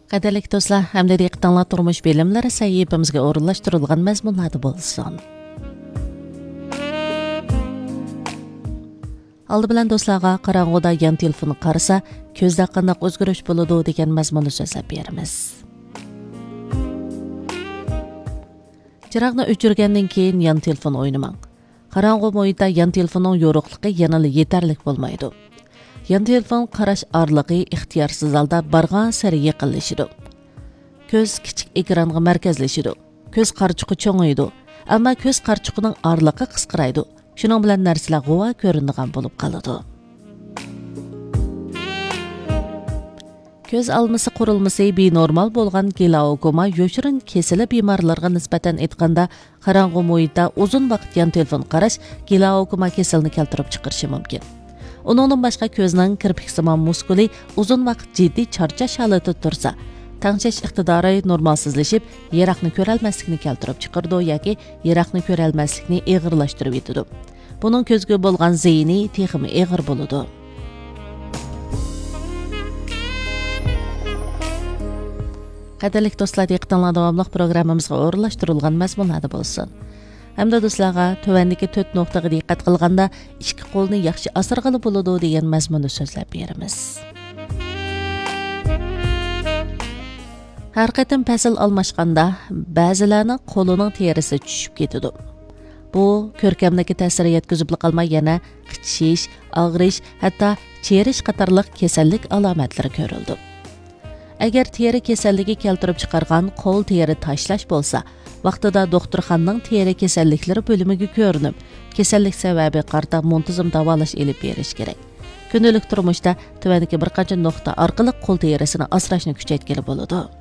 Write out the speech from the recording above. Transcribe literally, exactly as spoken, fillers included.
Qadirlik do'stlar, hamda diqqətinizlər turmuş bilimləri səhifəmizə o'rinlashtirilgan mazmunlarda bo'lsin. Aldı bilan do'stlarga qarang'uda yan telefonni qarasa, ko'zda qanday o'zgarish bo'ladi degan mazmunni so'zlab beramiz. Chiroqni o'chirgandan keyin yan telefon o'ynamang. Qarang'u muhitda yan telefonning yorug'ligi yanada yetarli bo'lmaydi. Yan telefon qarash orlig'i ixtiyorsiz holda bargan sari yaqinlashidi. Ko'z kichik ekranga markazlashidi. Ko'z qarchuqi cho'ngaydi, ammo ko'z qarchuqining orlig'i qisqaraydi. Shuning bilan narsalar g'ova ko'rinadigan bo'lib qoladi. Ko'z almasi qurilmasi benormal bo'lgan glaukoma yoshirin kesili bemorlarga nisbatan aytganda, qarang'u muhitda uzun vaqt yan telefon qarash glaukoma kasalini keltirib chiqarishi mumkin. Uningdan boshqa ko'zning kirpiksimon muskuli uzun vaqt jiddiy charchash holatida tursa, tangshash iqtidori normalsizlashib, yiroqni ko'rolmaslikni keltirib chiqardi yoki yiroqni ko'rolmaslikni og'irlashtirib yetadi. Buning ko'zga bo'lgan ziyni texmi og'ir bo'ladi. Qadirlik do'stlar, diqqətinizlər davamlı proqramımızga o'rinlashtirilgan mazmunlarda bo'lsin. Hamda do'stlarga tövəndəki to'rt nuqtaga diqqət qilganda ikki qo'lni yaxshi asirg'ili bo'ladi degan mazmunni so'zlab beramiz. Har qatim fasl almashganda ba'zilarning qo'lining terisi tushib ketadi. Bu ko'rkamdagi ta'sir yetkazib qolmay yana qichish, og'rish, hatto cherish qatorliq kasallik alomatlari ko'rildi. Agar teri kasalligi keltirib chiqargan qo'l teri tashlash bo'lsa, vaqtida doktorxonaning teri kasalliklari bo'limiga ko'rinib, kasallik sababi qarta muntazam davolash elib berish kerak. Kundalik turmushda tuvandagi bir qancha nuqta orqali qo'l terisini asrashni kuchaytirib bo'ladi.